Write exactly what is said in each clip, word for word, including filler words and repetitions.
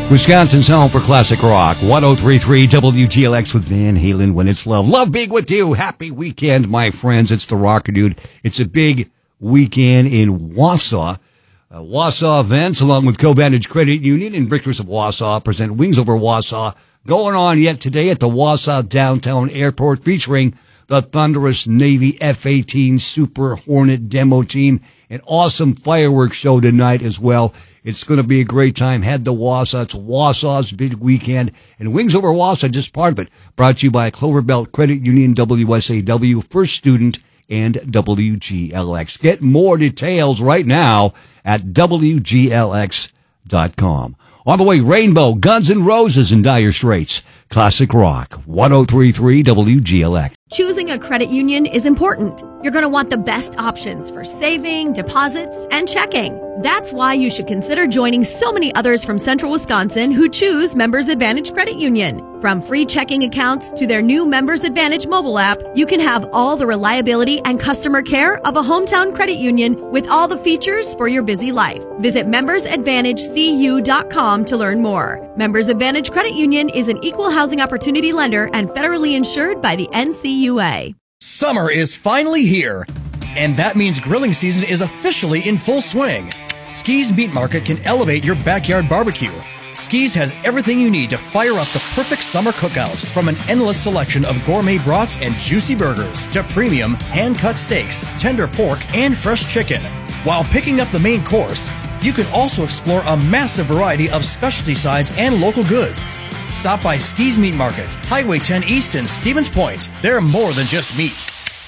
Wisconsin's home for classic rock. one oh three point three W G L X with Van Halen, When It's Love. Love being with you. Happy weekend, my friends. It's the Rocker Dude. It's a big weekend in Wausau. Uh, Wausau events, along with Co-Vantage Credit Union and Brickers of Wausau, present Wings Over Wausau. Going on yet today at the Wausau Downtown Airport, featuring the thunderous Navy F eighteen Super Hornet demo team. An awesome fireworks show tonight as well. It's going to be a great time. Head to Wausau. It's Wausau's big weekend. And Wings Over Wausau, just part of it. Brought to you by Cloverbelt Credit Union, W S A W, First Student, and W G L X. Get more details right now at W G L X dot com. On the way, Rainbow, Guns N' Roses, and Dire Straits. Classic Rock, one oh three point three W G L X. Choosing a credit union is important. You're going to want the best options for saving, deposits, and checking. That's why you should consider joining so many others from Central Wisconsin who choose Members Advantage Credit Union. From free checking accounts to their new Members Advantage mobile app, you can have all the reliability and customer care of a hometown credit union with all the features for your busy life. Visit members advantage c u dot com to learn more. Members Advantage Credit Union is an equal housing opportunity lender and federally insured by the N C U A. Summer is finally here, and that means grilling season is officially in full swing. Ski's Meat Market can elevate your backyard barbecue. Ski's has everything you need to fire up the perfect summer cookout, from an endless selection of gourmet brats and juicy burgers to premium hand-cut steaks, tender pork, and fresh chicken. While picking up the main course, you can also explore a massive variety of specialty sides and local goods. Stop by Ski's Meat Market, Highway ten East in Stevens Point. They're more than just meat.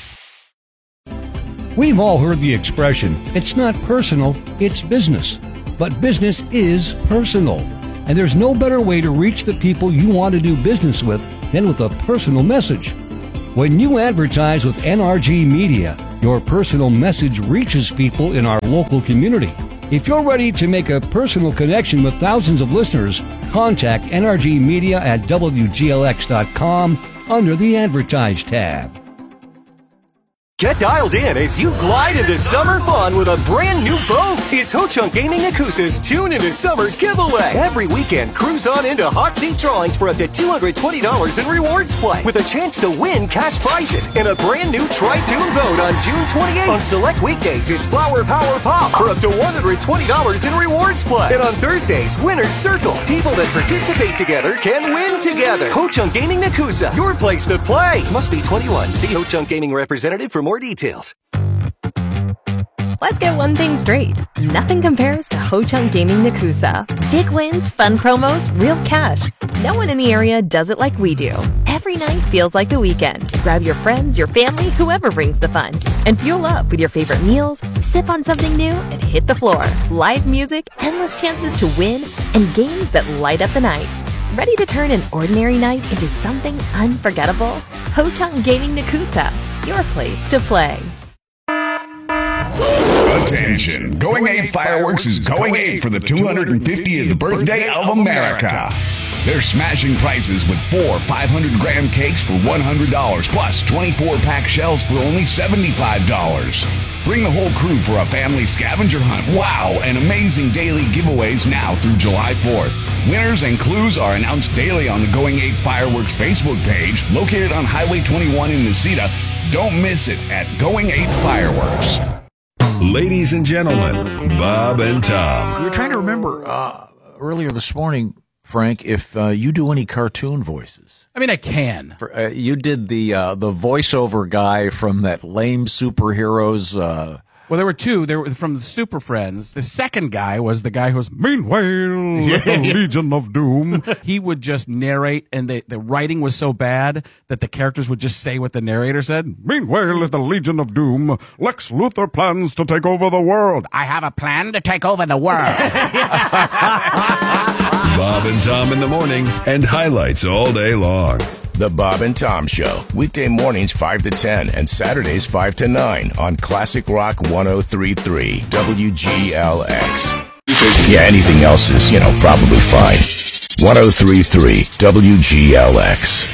We've all heard the expression, it's not personal, it's business. But business is personal. And there's no better way to reach the people you want to do business with than with a personal message. When you advertise with N R G Media, your personal message reaches people in our local community. If you're ready to make a personal connection with thousands of listeners, contact N R G Media at W G L X dot com under the Advertise tab. Get dialed in as you glide into summer fun with a brand new boat. It's Ho-Chunk Gaming Nakusa's Tune into Summer giveaway. Every weekend, cruise on into hot seat drawings for up to two hundred twenty dollars in rewards play, with a chance to win cash prizes and a brand new Tri-Tune boat on June twenty-eighth. On select weekdays, it's Flower Power Pop for up to one hundred twenty dollars in rewards play. And on Thursdays, Winner's Circle. People that participate together can win together. Ho-Chunk Gaming Nakusa, your place to play. Must be twenty-one. See Ho-Chunk Gaming representative for more details. Let's get one thing straight. Nothing compares to Ho-Chunk Gaming Nakusa. Big wins, fun promos, real cash. No one in the area does it like we do. Every night feels like the weekend. Grab your friends, your family, whoever brings the fun. And fuel up with your favorite meals, sip on something new, and hit the floor. Live music, endless chances to win, and games that light up the night. Ready to turn an ordinary night into something unforgettable? Ho-Chunk Gaming Nakusa, your place to play. Attention! Going Ape Fireworks is going ape for the two hundred fiftieth birthday of America. They're smashing prices with four five hundred gram cakes for one hundred dollars, plus twenty-four pack shells for only seventy-five dollars. Bring the whole crew for a family scavenger hunt. Wow! And amazing daily giveaways now through July fourth. Winners and clues are announced daily on the Going Ape Fireworks Facebook page, located on Highway twenty-one in Necedah. Don't miss it at Going Ape Fireworks. Ladies and gentlemen, Bob and Tom. We were trying to remember uh, earlier this morning, Frank, if uh, you do any cartoon voices. I mean, I can. For, uh, you did the uh, the voiceover guy from that lame superheroes. Uh, Well, there were two. There were from the Super Friends. The second guy was the guy who was, meanwhile, the Legion of Doom. He would just narrate, and the, the writing was so bad that the characters would just say what the narrator said. Meanwhile, at the Legion of Doom, Lex Luthor plans to take over the world. I have a plan to take over the world. Bob and Tom in the morning, and highlights all day long. The Bob and Tom Show, weekday mornings five to ten and Saturdays five to nine on Classic Rock one oh three point three W G L X. Yeah, anything else is, you know, probably fine. one oh three point three W G L X.